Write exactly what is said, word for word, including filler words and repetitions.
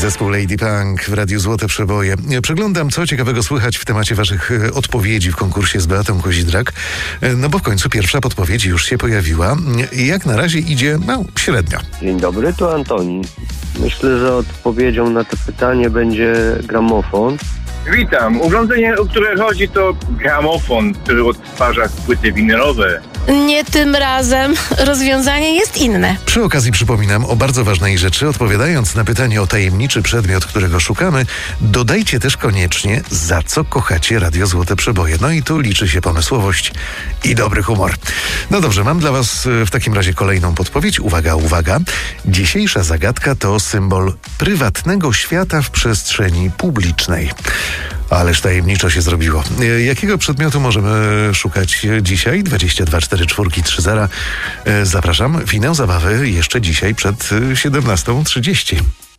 Zespół Lady Punk w Radiu Złote Przeboje. Przeglądam, co ciekawego słychać w temacie waszych odpowiedzi w konkursie z Beatą Kozidrak. No bo w końcu pierwsza podpowiedź już się pojawiła. Jak na razie idzie, no, średnio. Dzień dobry, tu Antoni. Myślę, że odpowiedzią na to pytanie będzie gramofon. Witam. Urządzenie, o które chodzi, to gramofon, który odtwarza płyty winylowe. Nie tym razem. Rozwiązanie jest inne. Przy okazji przypominam o bardzo ważnej rzeczy. Odpowiadając na pytanie o tajemniczy przedmiot, którego szukamy, dodajcie też koniecznie, za co kochacie Radio Złote Przeboje. No i tu liczy się pomysłowość i dobry humor. No dobrze, mam dla was w takim razie kolejną podpowiedź. Uwaga, uwaga. Dzisiejsza zagadka to symbol prywatnego świata w przestrzeni publicznej. Ależ tajemniczo się zrobiło. Jakiego przedmiotu możemy szukać dzisiaj? dwadzieścia dwa czterdzieści cztery trzydzieści. Zapraszam. Finał zabawy jeszcze dzisiaj przed siedemnastą trzydzieści.